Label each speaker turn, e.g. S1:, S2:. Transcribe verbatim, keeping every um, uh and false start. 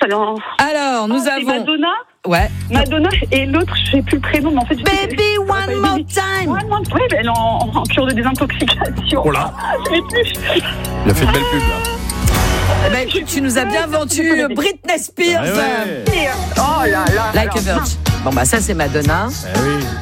S1: alors.
S2: Alors, nous
S1: Oh, c'est
S2: avons...
S1: Madonna.
S2: Ouais.
S1: Madonna et l'autre, je sais plus le prénom, mais en fait. je sais
S2: Baby,
S1: que-
S2: one more time.
S1: One more time. Elle est en, en cure de désintoxication.
S3: Oh là.
S1: Je l'ai plus.
S3: Il a fait une belle pub là.
S2: Eh ben, écoute, tu nous as bien vendu Britney Spears.
S3: Ouais, ouais.
S1: Oh là là.
S2: Like
S1: alors,
S2: a Virgin. Bon, bah, ça, c'est Madonna.
S3: Eh oui.